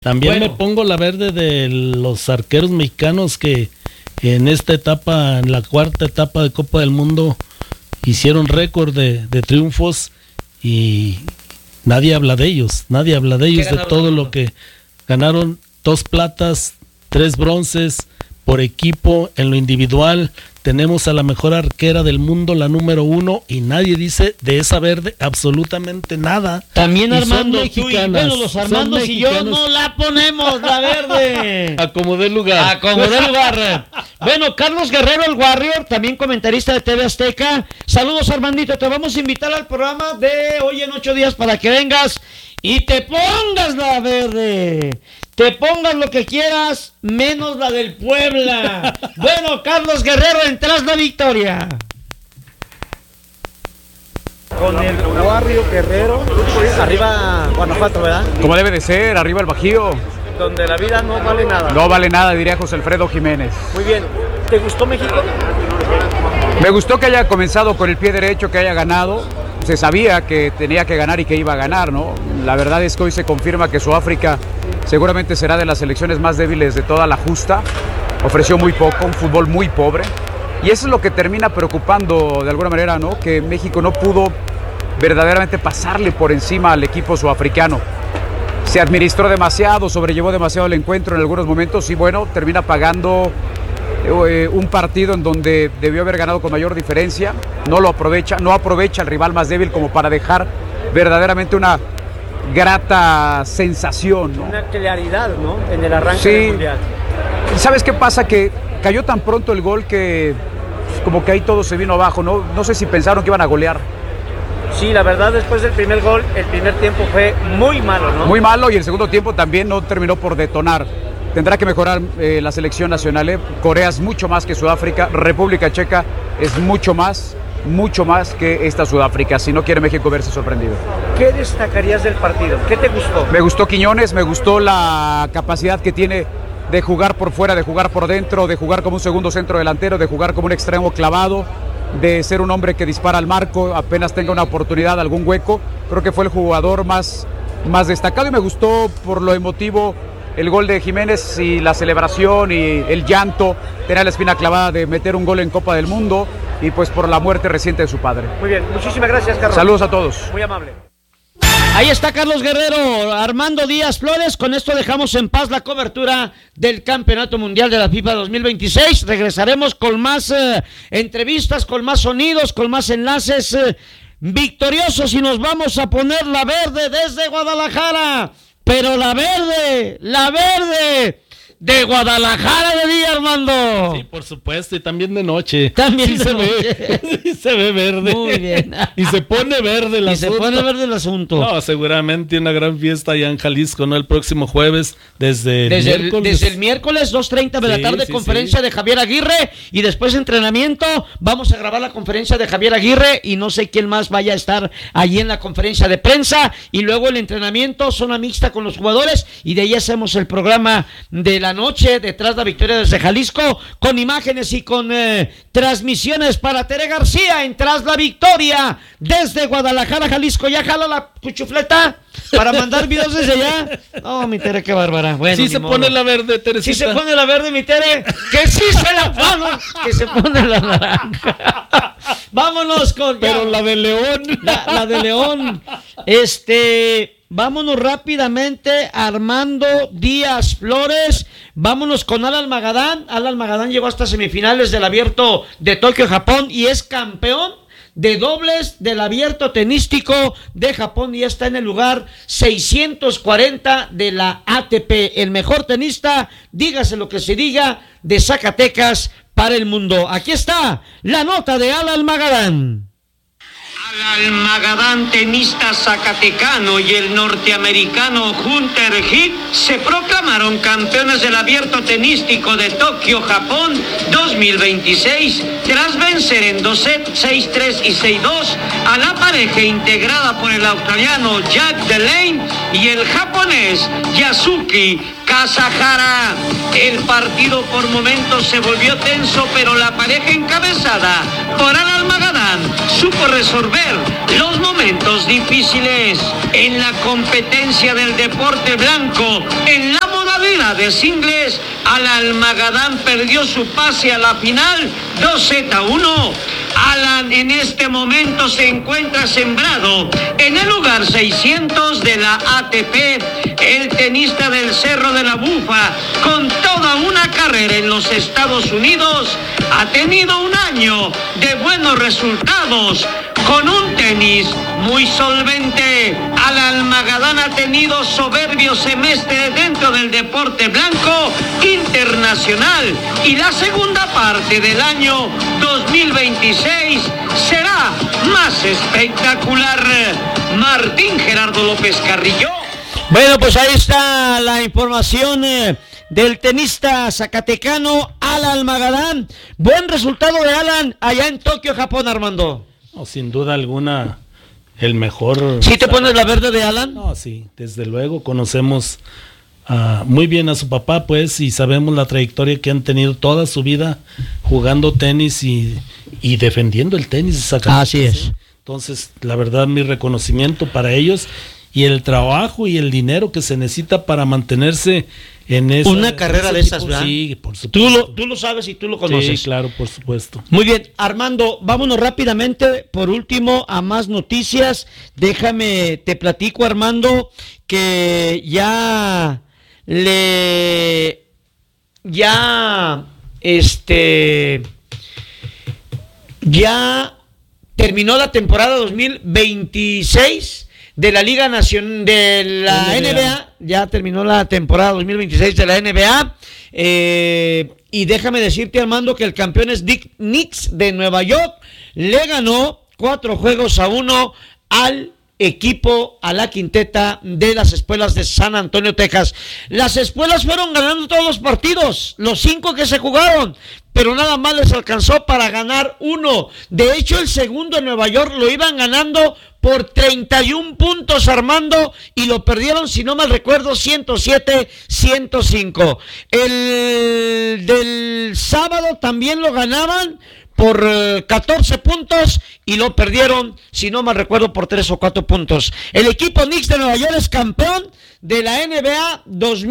También me pongo la verde de los arqueros mexicanos que en esta etapa, en la cuarta etapa de Copa del Mundo, hicieron récord de triunfos y nadie habla de ellos, de todo lo que ganaron: 2 platas, 3 bronces por equipo. En lo individual tenemos a la mejor arquera del mundo, la número 1, y nadie dice de esa verde absolutamente nada. También y Armando y bueno, los Armandos y yo no la ponemos, la verde. Acomodé lugar. Bueno, Carlos Guerrero, el Warrior, también comentarista de TV Azteca. Saludos, Armandito, te vamos a invitar al programa de hoy en 8 días para que vengas y te pongas la verde. Te pongas lo que quieras, menos la del Puebla. Bueno, Carlos Guerrero, entras la victoria. Con el Warrior Guerrero, arriba Guanajuato, ¿verdad? Como debe de ser, arriba el Bajío. Donde la vida no vale nada. No vale nada, diría José Alfredo Jiménez. Muy bien. ¿Te gustó México? Me gustó que haya comenzado con el pie derecho, que haya ganado. Se sabía que tenía que ganar y que iba a ganar, ¿no? La verdad es que hoy se confirma que Sudáfrica seguramente será de las selecciones más débiles de toda la justa. Ofreció muy poco, un fútbol muy pobre. Y eso es lo que termina preocupando de alguna manera, ¿no? Que México no pudo verdaderamente pasarle por encima al equipo sudafricano. Se administró demasiado, sobrellevó demasiado el encuentro en algunos momentos y bueno, termina pagando un partido en donde debió haber ganado con mayor diferencia. No lo aprovecha, no aprovecha al rival más débil como para dejar verdaderamente una grata sensación, ¿no? Una claridad, ¿no? En el arranque sí. del Mundial. ¿Sabes qué pasa? Que cayó tan pronto el gol que como que ahí todo se vino abajo, ¿no? No sé si pensaron que iban a golear. Sí, la verdad, después del primer gol, el primer tiempo fue muy malo, ¿no? Muy malo, y el segundo tiempo también no terminó por detonar. Tendrá que mejorar la selección nacional. Corea es mucho más que Sudáfrica. República Checa es mucho más que esta Sudáfrica, si no quiere México verse sorprendido. ¿Qué destacarías del partido? ¿Qué te gustó? Me gustó Quiñones, me gustó la capacidad que tiene de jugar por fuera, de jugar por dentro, de jugar como un segundo centro delantero, de jugar como un extremo clavado, de ser un hombre que dispara al marco apenas tenga una oportunidad, algún hueco. Creo que fue el jugador más destacado, y me gustó por lo emotivo el gol de Jiménez y la celebración y el llanto. Tenía la espina clavada de meter un gol en Copa del Mundo, y pues por la muerte reciente de su padre. Muy bien, muchísimas gracias, Carlos. Saludos a todos. Muy amable. Ahí está Carlos Guerrero, Armando Díaz Flores. Con esto dejamos en paz la cobertura del Campeonato Mundial de la FIFA 2026. Regresaremos con más entrevistas, con más sonidos, con más enlaces victoriosos, y nos vamos a poner la verde desde Guadalajara. Pero la verde de Guadalajara de día, Armando. Sí, por supuesto, y también de noche. También sí se ve, sí se ve verde. Muy bien. Y se pone verde el asunto. No, seguramente una gran fiesta allá en Jalisco, ¿no? El próximo jueves, desde el miércoles 2:30 de la tarde, conferencia de Javier Aguirre, y después entrenamiento. Vamos a grabar la conferencia de Javier Aguirre, y no sé quién más vaya a estar allí en la conferencia de prensa, y luego el entrenamiento, zona mixta con los jugadores, y de ahí hacemos el programa de la noche detrás de la victoria desde Jalisco, con imágenes y con transmisiones para Tere García en Tras la Victoria desde Guadalajara, Jalisco. ¿Ya jala la cuchufleta para mandar videos desde allá? No, mi Tere, qué bárbara. Bueno, sí se pone la verde, Teresita. Sí se pone la verde, mi Tere. Que sí se la pone, que se pone la naranja. Vámonos con... Pero la de León. La de León. Vámonos rápidamente, Armando Díaz Flores. Vámonos con Alan Magadán. Alan Magadán llegó hasta semifinales del Abierto de Tokio, Japón, y es campeón de dobles del Abierto Tenístico de Japón, y está en el lugar 640 de la ATP. El mejor tenista, dígase lo que se diga, de Zacatecas para el mundo. Aquí está la nota de Alan Magadán. Alan Magadán, tenista zacatecano, y el norteamericano Hunter Heath se proclamaron campeones del Abierto Tenístico de Tokio, Japón 2026, tras vencer en 2 sets, 6-3 y 6-2 a la pareja integrada por el australiano Jack Delane y el japonés Yasuki Casajara. El partido por momentos se volvió tenso, pero la pareja encabezada por Alan Magadán supo resolver los momentos difíciles. En la competencia del deporte blanco, en la modalidad de singles, Alan Magadán perdió su pase a la final 2-1. Alan en este momento se encuentra sembrado en el lugar 600 de la ATP. El tenista del Cerro de la Bufa, con toda una carrera en los Estados Unidos, ha tenido un año de buenos resultados con un tenis muy solvente. Alan Magadán ha tenido soberbio semestre dentro del deporte blanco internacional y la segunda parte del año 2026 será más espectacular. Martín Gerardo López Carrillo. Bueno, pues ahí está la información del tenista zacatecano Alan Magadán. Buen resultado de Alan allá en Tokio, Japón, Armando. No, sin duda alguna, el mejor. ¿Sí te pones la verde de Alan? No, sí, desde luego. Conocemos muy bien a su papá, pues, y sabemos la trayectoria que han tenido toda su vida jugando tenis y defendiendo el tenis de Zacatecas. Así es. Entonces, la verdad, mi reconocimiento para ellos y el trabajo y el dinero que se necesita para mantenerse en esa, una carrera de esas, ¿verdad? Sí, por supuesto. Tú lo sabes y tú lo conoces. Sí, claro, por supuesto. Muy bien, Armando, vámonos rápidamente, por último, a más noticias. Déjame, te platico, Armando, que ya terminó la temporada 2026 de la Liga Nacional de la NBA. Ya terminó la temporada 2026 de la NBA. Y déjame decirte, Armando, que el campeón es Knicks de Nueva York. Le ganó 4-1 al equipo, a la quinteta de las Espuelas de San Antonio, Texas. Las Espuelas fueron ganando todos los partidos, los 5 que se jugaron, pero nada más les alcanzó para ganar uno. De hecho, el segundo en Nueva York lo iban ganando por 31 puntos, Armando, y lo perdieron, si no mal recuerdo, 107-105. El del sábado también lo ganaban por 14 puntos y lo perdieron, si no mal recuerdo, por 3 o 4 puntos. El equipo Knicks de Nueva York es campeón de la NBA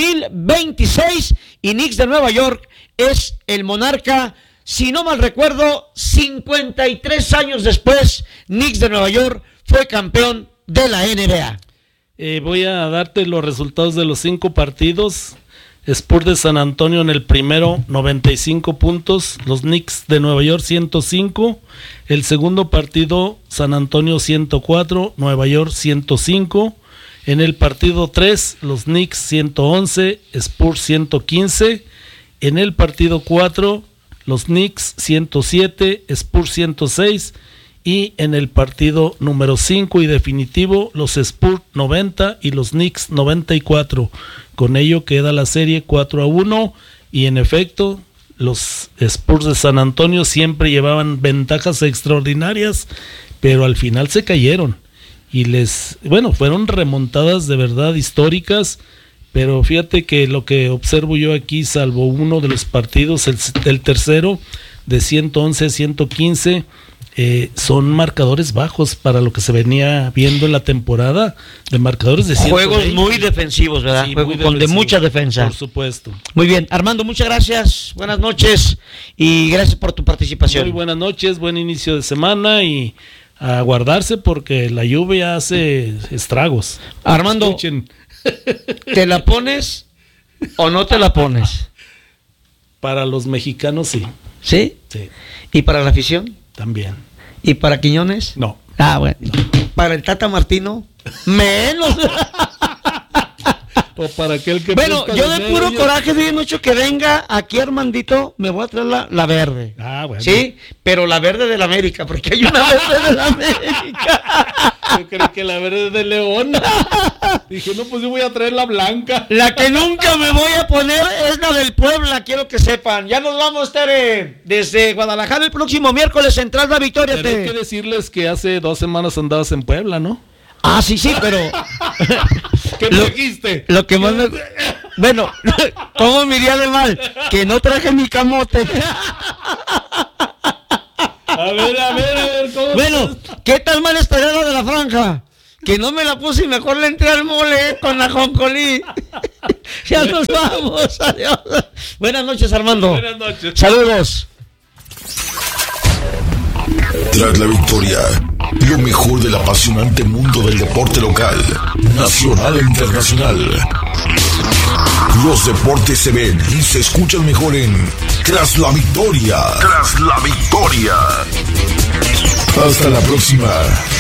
2026 y Knicks de Nueva York es el monarca, si no mal recuerdo, 53 años después, Knicks de Nueva York fue campeón de la NBA. Voy a darte los resultados de los 5 partidos. Spurs de San Antonio en el primero, 95 puntos. Los Knicks de Nueva York, 105. El segundo partido, San Antonio 104, Nueva York 105. En el partido 3, los Knicks 111, Spurs 115. En el partido 4, los Knicks 107, Spurs 106. Y en el partido número 5 y definitivo, los Spurs 90 y los Knicks 94. Con ello queda la serie 4-1 y en efecto los Spurs de San Antonio siempre llevaban ventajas extraordinarias, pero al final se cayeron y fueron remontadas de verdad históricas. Pero fíjate que lo que observo yo aquí, salvo uno de los partidos, el tercero de 111-115, son marcadores bajos para lo que se venía viendo en la temporada, de marcadores de 120. Juegos muy defensivos, ¿verdad? Sí, Juegos con de mucha defensa. Por supuesto. Muy bien, Armando, muchas gracias, buenas noches y gracias por tu participación. Muy buenas noches, buen inicio de semana y a guardarse porque la lluvia hace estragos. Armando, Escuchen. ¿te la pones o no te la pones? Para los mexicanos sí. ¿Sí? Sí. ¿Y para la afición? También. ¿Y para Quiñones? No. Ah, bueno. ¿Para el Tata Martino? Menos. O para aquel que... Bueno, yo de puro coraje doy mucho que venga aquí, Armandito, me voy a traer la verde. Ah, bueno. Sí, pero la verde de la América, porque hay una verde de la América. Yo creí que la verde de León. Dije, no, pues yo voy a traer la blanca. La que nunca me voy a poner es la del Puebla, quiero que sepan. Ya nos vamos, Tere, desde Guadalajara el próximo miércoles, Central La Victoria. Pero hay que decirles que hace 2 semanas andabas en Puebla, ¿no? Ah, sí, pero... ¿Qué me dijiste? Lo que más me... Bueno, ¿cómo me iría de mal? Que no traje mi camote. A ver, ¿cómo? Bueno, ¿qué tal mal estaría lo de la franja? Que no me la puse y mejor le entré al mole con la joncolí. Ya nos vamos, adiós. Buenas noches, Armando. Buenas noches. Saludos. Tras la victoria, lo mejor del apasionante mundo del deporte local, nacional e internacional. Los deportes se ven y se escuchan mejor en Tras la Victoria. Tras la Victoria. Hasta la próxima.